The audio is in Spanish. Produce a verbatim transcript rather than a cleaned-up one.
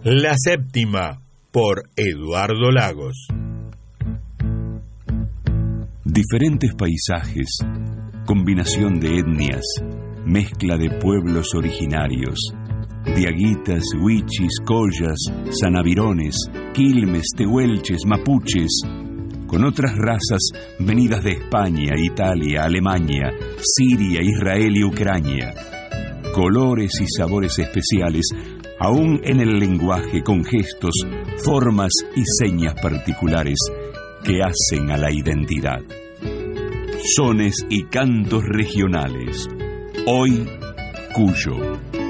La Séptima, por Eduardo Lagos. Diferentes paisajes, combinación de etnias, mezcla de pueblos originarios, diaguitas, huichis, collas, sanavirones, quilmes, tehuelches, mapuches, con otras razas venidas de España, Italia, Alemania, Siria, Israel y Ucrania. Colores y sabores especiales, aún en el lenguaje, con gestos, formas y señas particulares que hacen a la identidad. Sones y cantos regionales. Hoy, Cuyo.